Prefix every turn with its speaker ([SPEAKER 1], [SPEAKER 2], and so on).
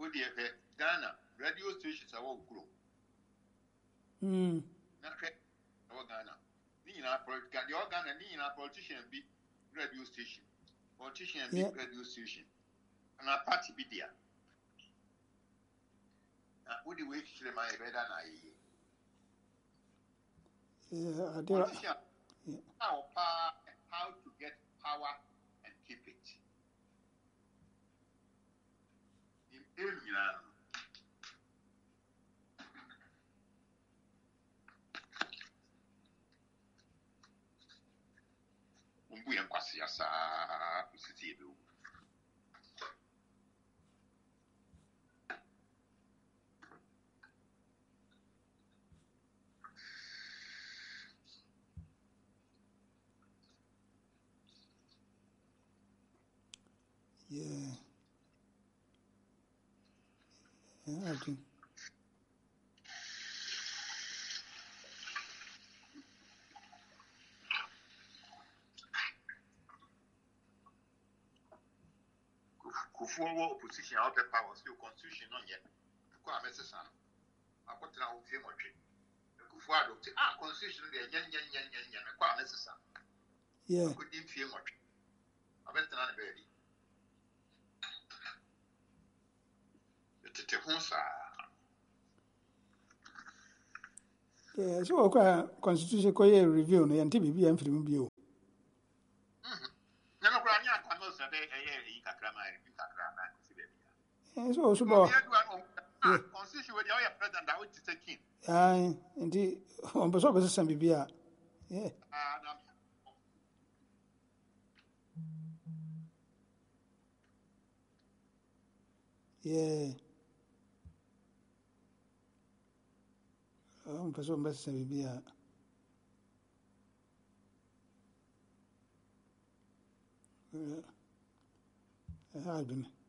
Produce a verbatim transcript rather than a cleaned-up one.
[SPEAKER 1] Would the Ghana radio stations are all grown.
[SPEAKER 2] Hmm.
[SPEAKER 1] Not our Ghana. Nina Ghana, Nina politician be radio station. Politician be radio station. And our party be there. Would the way to my better than I.
[SPEAKER 2] Yeah, I do.
[SPEAKER 1] How power, how to get power and keep it. In England, we are Quasiasa, City.
[SPEAKER 2] Yeah. Yeah, I do.
[SPEAKER 1] Kufuor opposition out the power still constitution on yet. Quite a message. I put it out here much. Kufuor adopted ah constitution there, yen yen yen yen yen, quite a message.
[SPEAKER 2] Yeah.
[SPEAKER 1] Couldn't feel much. I bet the baby.
[SPEAKER 2] Yeah, so okay, constitution ko ye review no yanti bibi am film bio.
[SPEAKER 1] Mhm. Na no kwa nya kwa no se de eh eh kakra ma review kakra na ko si baby.
[SPEAKER 2] Eh so so bo.
[SPEAKER 1] Yeah, constitution we dey president that we take in.
[SPEAKER 2] Ai, ndi on be so be sem bibi a. Yeah.
[SPEAKER 1] Ah, na
[SPEAKER 2] Yeah. On be so be sem bibi a. Yeah. Eh, ha dun.